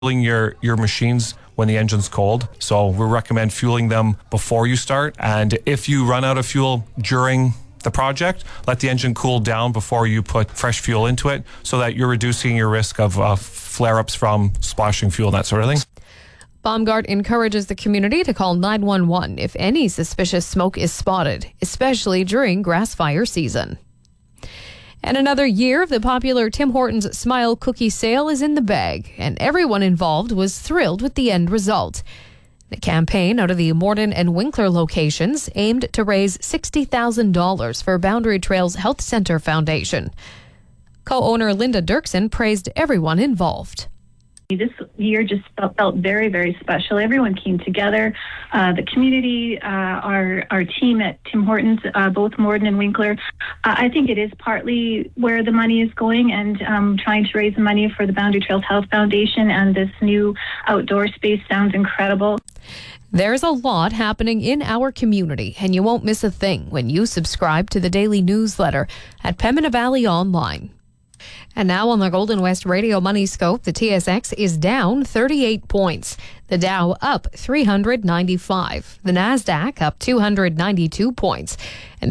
fueling your machines when the engine's cold. So we recommend fueling them before you start. And if you run out of fuel during the project, let the engine cool down before you put fresh fuel into it, so that you're reducing your risk of flare-ups from splashing fuel and that sort of thing. Baumgart encourages the community to call 911 if any suspicious smoke is spotted, especially during grass fire season. And another year of the popular Tim Hortons Smile Cookie sale is in the bag, and everyone involved was thrilled with the end result. The campaign out of the Morden and Winkler locations aimed to raise $60,000 for Boundary Trails Health Centre Foundation. Co-owner Linda Dirksen praised everyone involved. This year just felt very, very special. Everyone came together. The community, our team at Tim Hortons, both Morden and Winkler. I think it is partly where the money is going, and trying to raise money for the Boundary Trails Health Foundation, and this new outdoor space sounds incredible. There's a lot happening in our community, and you won't miss a thing when you subscribe to the daily newsletter at Pembina Valley Online. And now on the Golden West Radio Money Scope, the TSX is down 38 points. The Dow up 395. The NASDAQ up 292 points. And